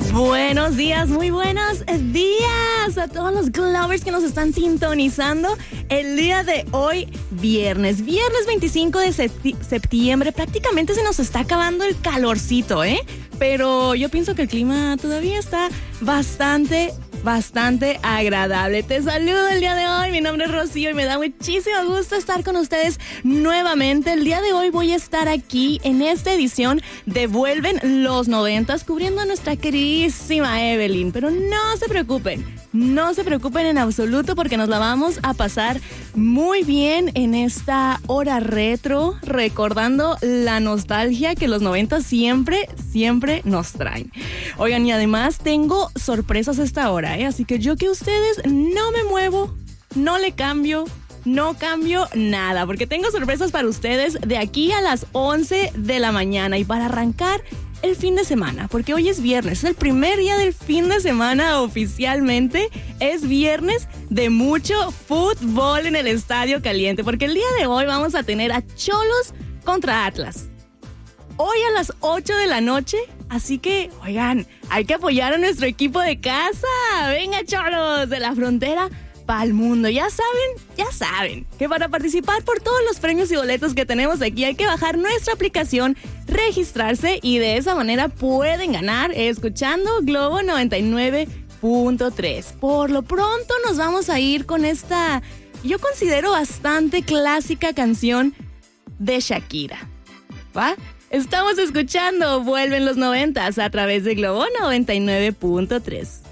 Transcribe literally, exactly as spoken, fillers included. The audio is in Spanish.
Buenos días, muy buenos días a todos los Glovers que nos están sintonizando el día de hoy, viernes, viernes veinticinco de septiembre. Prácticamente se nos está acabando el calorcito, ¿eh? Pero yo pienso que el clima todavía está bastante, bastante agradable. Te saludo el día de hoy, mi nombre es Rocío y me da muchísimo gusto estar con ustedes nuevamente. El día de hoy voy a estar aquí en esta edición de Vuelven los noventas, cubriendo a nuestra queridísima Evelyn. Pero no se preocupen, no se preocupen en absoluto porque nos la vamos a pasar muy bien en esta hora retro, recordando la nostalgia que los noventas siempre, siempre nos traen. Oigan, y además tengo sorpresas a esta hora, ¿eh? Así que yo que ustedes no me muevo, no le cambio, no cambio nada, porque tengo sorpresas para ustedes de aquí a las once de la mañana y para arrancar el fin de semana, porque hoy es viernes, es el primer día del fin de semana oficialmente, es viernes de mucho fútbol en el Estadio Caliente, porque el día de hoy vamos a tener a Xolos contra Atlas. Hoy a las ocho de la noche, así que, oigan, hay que apoyar a nuestro equipo de casa. Venga, Xolos de la frontera para el mundo. Ya saben, ya saben que para participar por todos los premios y boletos que tenemos aquí hay que bajar nuestra aplicación, registrarse y de esa manera pueden ganar escuchando Globo noventa y nueve punto tres. Por lo pronto nos vamos a ir con esta, yo considero bastante clásica canción de Shakira, ¿va? Estamos escuchando Vuelven los noventas a través de Globo noventa y nueve punto tres.